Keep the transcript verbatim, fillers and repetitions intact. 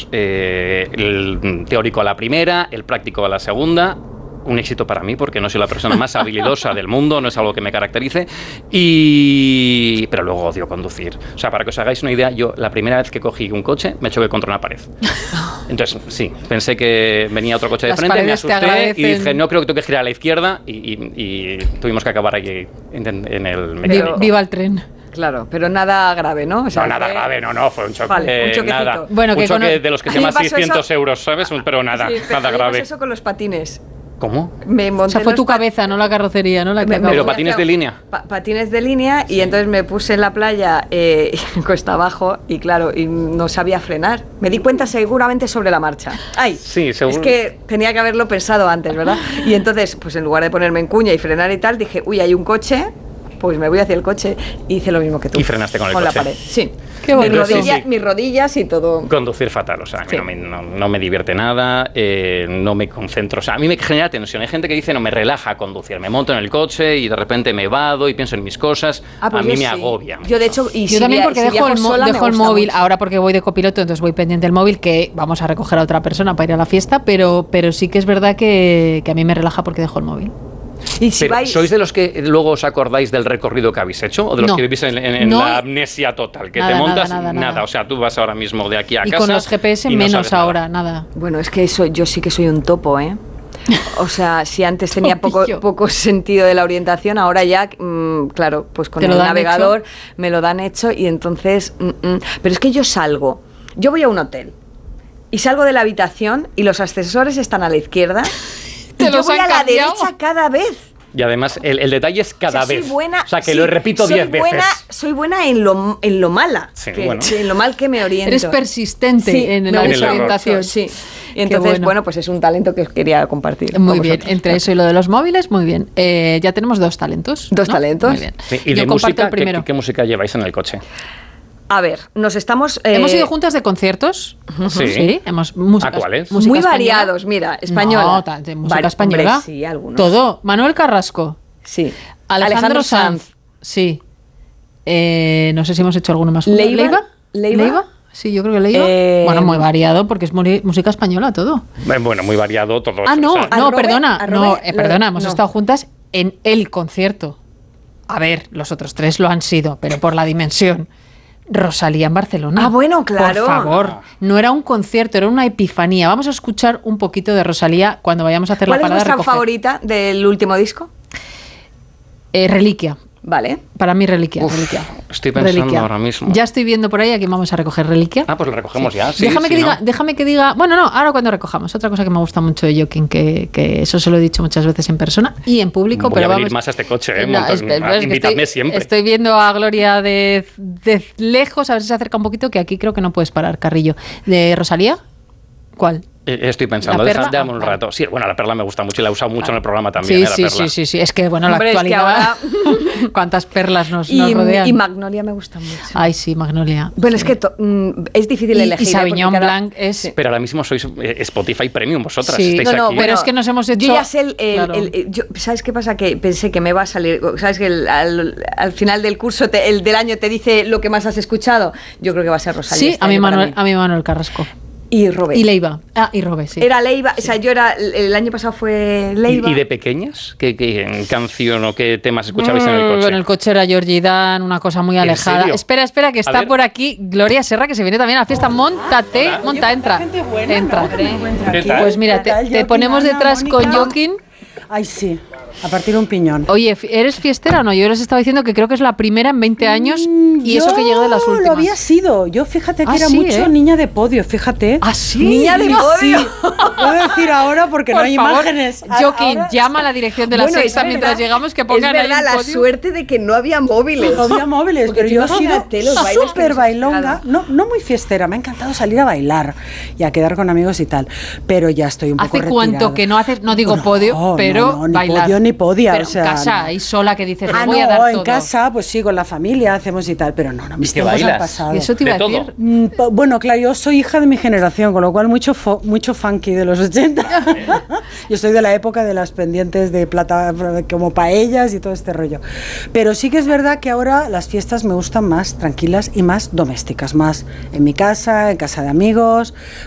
años, eh, el teórico a la primera, el práctico a la segunda. Un éxito para mí, porque no soy la persona más habilidosa del mundo, no es algo que me caracterice, y... pero luego odio conducir. O sea, para que os hagáis una idea, yo la primera vez que cogí un coche me choqué contra una pared. Entonces, sí, pensé que venía otro coche de Las frente, me asusté agradecen. y dije, no, creo que tengo que girar a la izquierda, y, y, y tuvimos que acabar ahí en, en el mecánico. Viva el tren. Claro, pero nada grave, ¿no? O sea, no, nada fue... grave, no, no, fue un choque. Vale, un choquecito. Nada. Bueno, un que choque con... de los que se A mí me llaman pasó seiscientos eso... euros, ¿sabes? Pero nada, sí, pero nada a mí me grave. pasó eso con los patines. ¿Cómo? Me monté O sea, fue tu los pat- cabeza, no la carrocería, ¿no? La que Me- me Pero fui a patines hacer de línea. pa- patines de línea y entonces me puse en la playa eh, cuesta abajo y claro, y no sabía frenar. Me di cuenta seguramente sobre la marcha. Ay, Sí, seguro. es que tenía que haberlo pensado antes, ¿verdad? Y entonces, pues en lugar de ponerme en cuña y frenar y tal, dije, uy, hay un coche, pues me voy hacia el coche. Y hice lo mismo que tú. Y frenaste con el con coche. la pared, sí. Qué mis, bonito. rodillas, Sí, sí. mis rodillas y todo. Conducir fatal, o sea, a mí Sí. no, me, no, no me divierte nada, eh, no me concentro, o sea, a mí me genera tensión. Hay gente que dice, no, me relaja conducir, me monto en el coche y de repente me vado y pienso en mis cosas, Ah, pues a mí yo me sí. agobia. Yo de hecho, y Yo si también via- porque si dejo viajo el, mo- sola, me dejo el gusta móvil, mucho. ahora porque voy de copiloto, entonces voy pendiente del móvil, que vamos a recoger a otra persona para ir a la fiesta, pero, pero sí que es verdad que, que a mí me relaja porque dejo el móvil. Y si Pero, vais... ¿sois de los que luego os acordáis del recorrido que habéis hecho? ¿O de los No. que vivís en, en- en No. la amnesia total? Que Nada, te nada, montas, nada, nada. O sea, tú vas ahora mismo de aquí a Y casa. con los G P S y no menos sabes nada. ahora, nada. Bueno, es que eso, yo sí que soy un topo, ¿eh? O sea, si antes tenía poco, Topillo. poco sentido de la orientación, ahora ya, mmm, claro, pues con ¿Te el lo dan navegador me lo dan hecho y entonces... mm, mm. Pero es que yo salgo, yo voy a un hotel y salgo de la habitación y los ascensores están a la izquierda Te y yo los voy han a la cambiado. derecha cada vez. Y además, el, el detalle es cada O sea, soy vez. buena, o sea, que sí, lo repito soy diez buena, veces. Soy buena en lo, en lo mala, Sí, que- bueno. en lo mal que me oriento. Eres persistente Sí, en me la gusta desorientación. mucho, sí. Y Qué entonces, bueno. bueno. pues es un talento que os quería compartir. Muy con bien, vosotros. entre eso y lo de los móviles, muy bien. Eh, ya tenemos dos talentos. Dos ¿no? talentos. Muy bien. Sí, y Yo de comparto música, el primero. ¿qué, qué música lleváis en el coche? A ver, nos estamos... eh, Hemos ido juntas de conciertos. Sí. Sí, hemos música, ¿A cuáles? música muy española. variados, mira, española. No, ta- de música Vari- española. hombre, sí, algunos. Todo. Manuel Carrasco. Sí. Alejandro, Sanz. Sí. Eh, no sé si hemos hecho alguno más. ¿Leiva? ¿Leiva? ¿Leiva? Sí, yo creo que Leiva. Eh, Bueno, muy variado porque es muri- música española todo. Eh, Bueno, muy variado todo. Ah, no, o sea, no, Arrobe- perdona. Arrobe- no, eh, lo- perdona, hemos no. estado juntas en el concierto. A ver, los otros tres lo han sido, pero por la dimensión. Rosalía en Barcelona. Ah, bueno, claro. Por favor, no era un concierto, era una epifanía. Vamos a escuchar un poquito de Rosalía cuando vayamos a hacer ¿Cuál la es parada de vuestra recoger. favorita del último disco? Eh, Reliquia. Vale. Para mí, Reliquia. Uf, Reliquia. estoy pensando Reliquia. ahora mismo. Ya estoy viendo por ahí a quién vamos a recoger Reliquia. Ah, pues lo recogemos ya. Sí, déjame, sí, que ¿no? diga, déjame que diga. Bueno, no, ahora cuando recojamos. Otra cosa que me gusta mucho de Joaquín, que, que eso se lo he dicho muchas veces en persona y en público, Voy pero a venir vamos. más a este coche, ¿eh? No, Montón- espera, espera, es que invítame estoy, siempre. Estoy viendo a Gloria de, de lejos, a ver si se acerca un poquito, que aquí creo que no puedes parar, Carrillo. ¿De Rosalía? ¿Cuál? Eh, Estoy pensando, ¿La deja- perla? déjame un Ah, vale. rato. Sí, bueno, la perla me gusta mucho y la he usado mucho en el programa también, Sí, ¿eh? La sí, perla. sí, sí, sí. Es que, bueno, Hombre, la es que actualidad. ahora- ¿Cuántas perlas nos, Y, nos rodean? y Magnolia me gusta mucho. Ay, sí, Magnolia. Bueno, es Sí. que to- mm, es difícil Y- elegir. y ¿eh? Sauvignon Porque cada- Blanc es. Sí. Pero ahora mismo sois eh, Spotify Premium vosotras, Sí. estáis No, no, aquí. Pero es que nos hemos hecho- Yo ya sé el. el- Claro. el- el- yo- ¿Sabes qué pasa? Que pensé que me va a salir. ¿Sabes que el- al, al final del curso, te- el del año, te dice lo que más has escuchado? Yo creo que va a ser Rosalía. Sí, este a mí, año para Manuel, mí. a mí Manuel Carrasco. Y Robé. Y Leiva. Ah, y Robe, sí. Era Leiva. O sea, yo era. El año pasado fue Leiva. ¿Y, y de pequeñas? ¿Qué, qué canción o qué temas escuchabais en el Mm, coche? En el coche era Georgie Dan, una cosa muy alejada. serio? Espera, espera, que A está ver. por aquí Gloria Serra, que se viene también a la fiesta. Móntate, Hola. monta, entra. Entra. ¿Qué tal? Pues mira, te, te ponemos detrás con Joaquín. Ay, sí, a partir de un piñón. Oye, ¿eres fiestera o no? Yo les estaba diciendo que creo que es la primera en veinte años y eso que llega de las Yo últimas. lo había sido. Yo fíjate que Ah, era sí, mucho ¿eh? niña de podio, fíjate. ¿Ah, sí? Niña de Sí, podio. sí. Puedo decir ahora porque Por no hay favor, imágenes. A- Joaquín, ahora- llama a la dirección de la Bueno, es sexta verdad, mientras llegamos que pongan es ahí verdad, un la podio. suerte de que no había móviles. No había móviles, Porque pero tú yo he sido imagínate los bailes que súper hemos bailonga, estado. no, no muy fiestera, me ha encantado salir a bailar y a quedar con amigos y tal, pero ya estoy un poco ¿Hace cuánto retirada. que no haces, no digo podio, No, pero no, no, ni bailar? podio ni podia, Pero o sea, en casa, no. ahí sola que dices, Ah, me voy no, a dar en todo. casa, pues sí, con la familia hacemos y tal, pero no, no, mis ¿Y qué tiempos han bailas? pasado. Y eso te iba a De decir. todo. Mm, po- Bueno, claro, yo soy hija de mi generación, con lo cual mucho fo- mucho funky de los ochenta. Yo soy de la época de las pendientes de plata, como paellas y todo este rollo. Pero sí que es verdad que ahora las fiestas me gustan más tranquilas y más domésticas, más en mi casa, en casa de amigos,